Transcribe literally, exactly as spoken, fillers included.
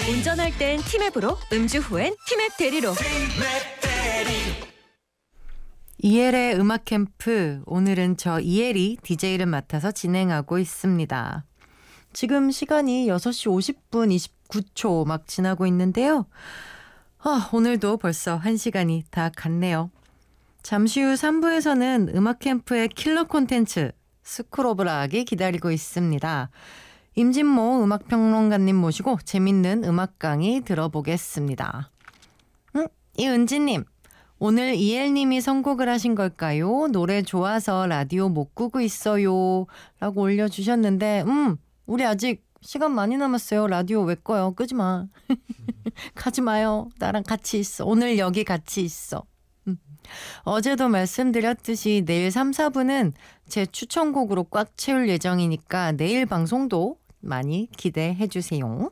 운전할 땐 티맵으로, 음주 후엔 티맵 대리로. 이엘의 음악 캠프, 오늘은 저 이엘이 디제이를 맡아서 진행하고 있습니다. 지금 시간이 여섯 시 오십 분 이십구 초 막 지나고 있는데요. 아, 오늘도 벌써 한 시간이 다 갔네요. 잠시 후 삼 부에서는 음악 캠프의 킬러 콘텐츠 스쿨 오브 락이 기다리고 있습니다. 임진모 음악평론가님 모시고 재밌는 음악 강의 들어보겠습니다. 응? 이은지님, 오늘 이엘님이 선곡을 하신 걸까요? 노래 좋아서 라디오 못 끄고 있어요 라고 올려주셨는데 음 우리 아직 시간 많이 남았어요. 라디오 왜 꺼요? 끄지 마. 가지 마요. 나랑 같이 있어. 오늘 여기 같이 있어. 음. 어제도 말씀드렸듯이 내일 삼, 사 부는 제 추천곡으로 꽉 채울 예정이니까 내일 방송도 많이 기대해 주세요.